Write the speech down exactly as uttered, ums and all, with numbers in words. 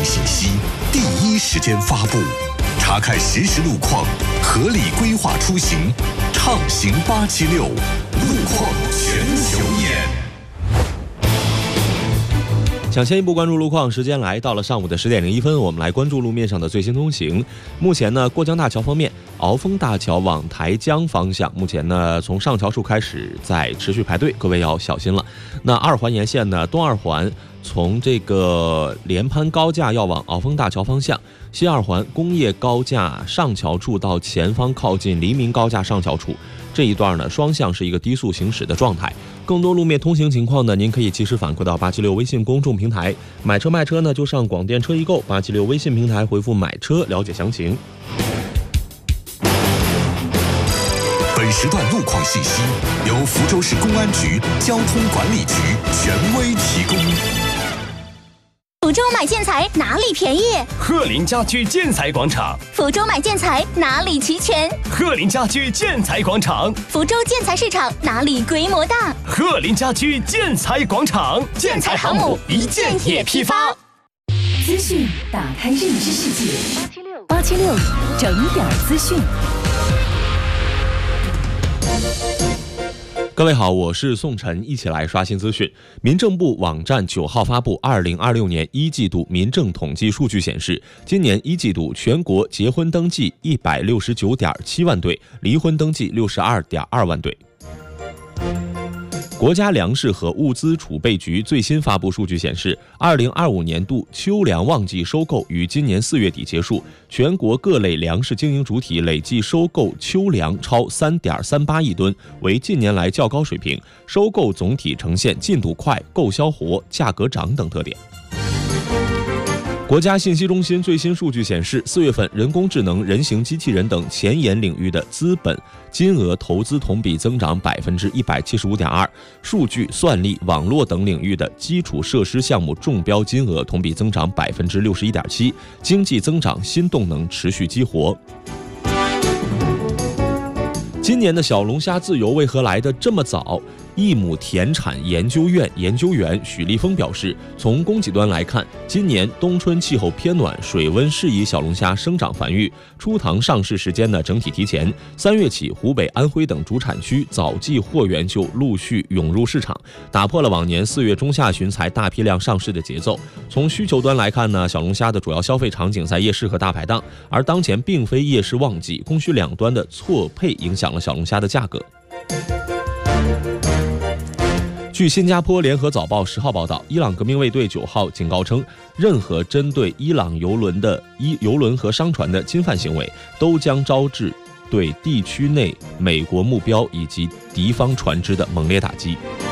信息，第一时间发布，查看实时路况，合理规划出行，畅行八七六，路况全球眼。 抢先一步关注路况，时间来到了上午的十点零一分，我们来关注路面上的最新通行。目前呢，过江大桥方面，鳌峰大桥往台江方向，目前呢从上桥处开始在持续排队，各位要小心了。那二环沿线呢，东二环从这个连潘高架要往鳌峰大桥方向，西二环工业高架上桥处到前方靠近黎明高架上桥处这一段呢，双向是一个低速行驶的状态。更多路面通行情况呢，您可以及时反馈到八七六微信公众平台。买车卖车呢，就上广电车易购八七六微信平台回复买车了解详情。 本时段路况信息由福州市公安局交通管理局权威提供。 福州买建材哪里便宜？ 鹤林家居建材广场。 福州买建材哪里齐全？ 鹤林家居建材广场。 福州建材市场哪里规模大？ 鹤林家居建材广场。 建材航母一件也批发。 资讯打开认知世界，八七六整点资讯。 各位好，我是宋晨，一起来刷新资讯。民政部网站九号发布二零二六年一季度民政统计数据显示，今年一季度全国结婚登记一百六十九点七万对，离婚登记六十二点二万对。国家粮食和物资储备局最新发布数据显示，二零二五年度秋粮旺季收购于今年四月底结束，全国各类粮食经营主体累计收购秋粮超 三点三八亿吨，为近年来较高水平，收购总体呈现进度快、购销活、价格涨等特点。国家信息中心最新数据显示，四月份人工智能、人形机器人等前沿领域的资本金额投资同比增长百分之一百七十五点二，数据、算力、网络等领域的基础设施项目中标金额同比增长百分之六十一点七，经济增长新动能持续激活。今年的小龙虾自由为何来得这么早？益母田产研究院研究员许立峰表示，从供给端来看，今年冬春气候偏暖，水温适宜小龙虾生长繁育，出塘上市时间呢整体提前。三月起，湖北、安徽等主产区早季货源就陆续涌入市场，打破了往年四月中下旬才大批量上市的节奏。从需求端来看呢，小龙虾的主要消费场景在夜市和大排档，而当前并非夜市旺季，供需两端的错配影响了小龙虾的价格。据新加坡联合早报十号报道，伊朗革命卫队九号警告称，任何针对伊朗油轮的伊油轮和商船的侵犯行为，都将招致对地区内美国目标以及敌方船只的猛烈打击。